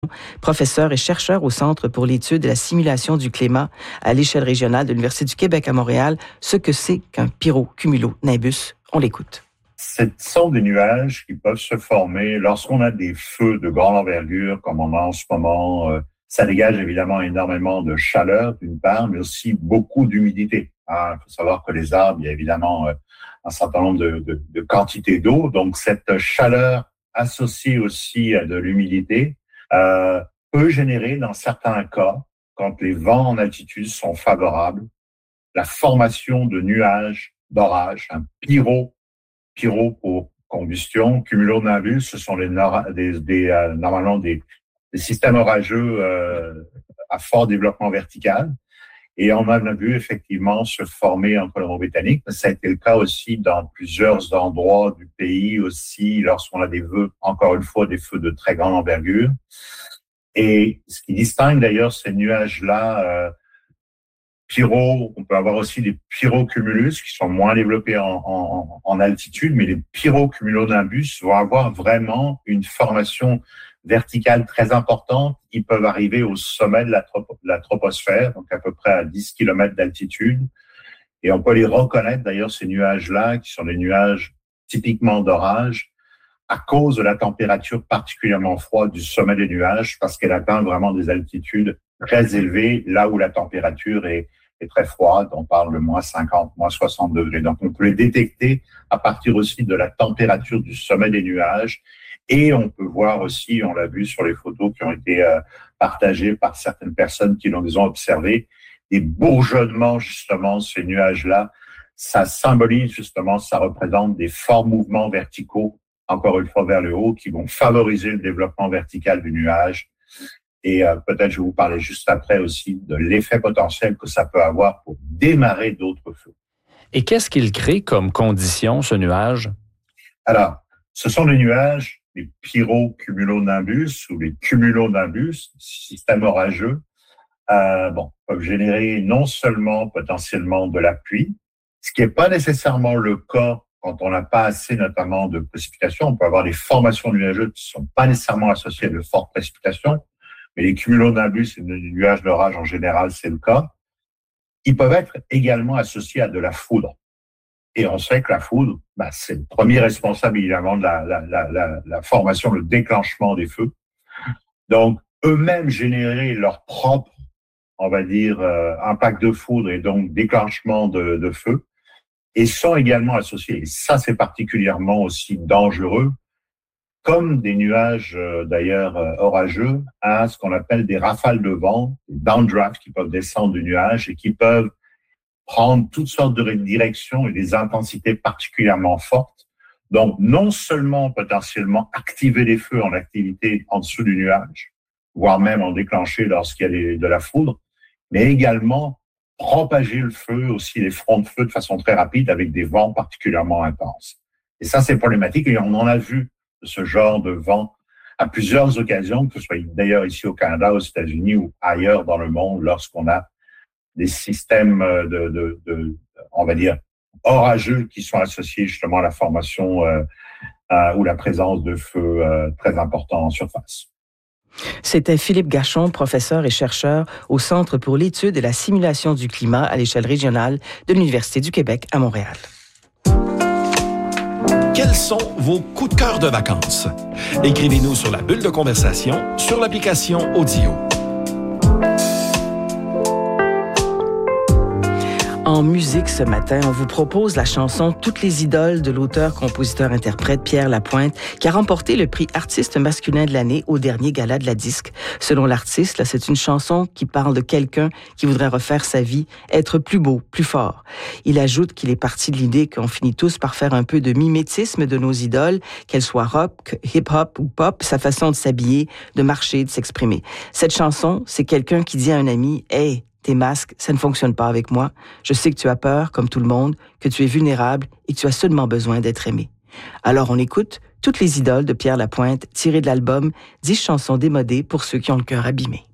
professeur et chercheur au Centre pour l'étude et la simulation du climat à l'échelle régionale de l'Université du Québec à Montréal, ce que c'est qu'un pyrocumulonimbus. On l'écoute. Ce sont des nuages qui peuvent se former lorsqu'on a des feux de grande envergure, comme on a en ce moment. Ça dégage évidemment énormément de chaleur, d'une part, mais aussi beaucoup d'humidité. Il faut savoir que les arbres, il y a évidemment un certain nombre de quantités d'eau. Donc, cette chaleur associée aussi à de l'humidité peut générer, dans certains cas, quand les vents en altitude sont favorables, la formation de nuages d'orage, un pyro pour combustion, cumulonimbus, ce sont normalement des systèmes orageux à fort développement vertical. Et on en a vu effectivement se former en Colombie-Britannique, mais ça a été le cas aussi dans plusieurs endroits du pays aussi, lorsqu'on a des feux, encore une fois, des feux de très grande envergure. Et ce qui distingue d'ailleurs ces nuages-là, on peut avoir aussi des pyrocumulus qui sont moins développés en altitude, mais les pyrocumulonimbus vont avoir vraiment une formation verticale très importante. Ils peuvent arriver au sommet de la troposphère, donc à peu près à 10 km d'altitude. Et on peut les reconnaître d'ailleurs, ces nuages-là, qui sont des nuages typiquement d'orage, à cause de la température particulièrement froide du sommet des nuages, parce qu'elle atteint vraiment des altitudes très élevées, là où la température est très froide. On parle de moins 50, moins 60 degrés. Donc, on peut les détecter à partir aussi de la température du sommet des nuages. Et on peut voir aussi, on l'a vu sur les photos qui ont été partagées par certaines personnes qui les ont observées, des bourgeonnements, justement, ces nuages-là. Ça symbolise, justement, ça représente des forts mouvements verticaux, encore une fois vers le haut, qui vont favoriser le développement vertical du nuage. Et peut-être je vais vous parler juste après aussi de l'effet potentiel que ça peut avoir pour démarrer d'autres feux. Et qu'est-ce qu'il crée comme condition, ce nuage? Alors, ce sont des nuages, les pyrocumulonimbus ou les cumulonimbus, système orageux, peuvent générer non seulement potentiellement de la pluie, ce qui n'est pas nécessairement le cas quand on n'a pas assez notamment de précipitations. On peut avoir des formations nuageuses qui ne sont pas nécessairement associées à de fortes précipitations, mais les cumulonimbus et les nuages d'orage en général, c'est le cas. Ils peuvent être également associés à de la foudre. Et on sait que la foudre, c'est le premier responsable évidemment de la formation, le déclenchement des feux. Donc, eux-mêmes générer leur propre, on va dire, impact de foudre et donc déclenchement de feu, et sont également associés, et ça c'est particulièrement aussi dangereux, comme des nuages d'ailleurs orageux, à ce qu'on appelle des rafales de vent, des downdrafts qui peuvent descendre du nuage et qui peuvent prendre toutes sortes de directions et des intensités particulièrement fortes. Donc, non seulement potentiellement activer les feux en activité en dessous du nuage, voire même en déclencher lorsqu'il y a de la foudre, mais également propager le feu, aussi les fronts de feu de façon très rapide avec des vents particulièrement intenses. Et ça, c'est problématique et on en a vu ce genre de vent à plusieurs occasions, que ce soit d'ailleurs ici au Canada, aux États-Unis ou ailleurs dans le monde, lorsqu'on a des systèmes on va dire, orageux qui sont associés justement à la formation ou la présence de feux très importants en surface. C'était Philippe Gachon, professeur et chercheur au Centre pour l'étude et la simulation du climat à l'échelle régionale de l'Université du Québec à Montréal. Quels sont vos coups de cœur de vacances? Écrivez-nous sur la bulle de conversation sur l'application Audio. En musique ce matin, on vous propose la chanson « Toutes les idoles » de l'auteur-compositeur-interprète Pierre Lapointe, qui a remporté le prix artiste masculin de l'année au dernier gala de la disque. Selon l'artiste, là, c'est une chanson qui parle de quelqu'un qui voudrait refaire sa vie, être plus beau, plus fort. Il ajoute qu'il est parti de l'idée qu'on finit tous par faire un peu de mimétisme de nos idoles, qu'elles soient rock, hip-hop ou pop, sa façon de s'habiller, de marcher, de s'exprimer. Cette chanson, c'est quelqu'un qui dit à un ami « Hey, tes masques, ça ne fonctionne pas avec moi. Je sais que tu as peur, comme tout le monde, que tu es vulnérable et que tu as seulement besoin d'être aimé. » Alors on écoute Toutes les idoles de Pierre Lapointe, tirées de l'album 10 chansons démodées pour ceux qui ont le cœur abîmé.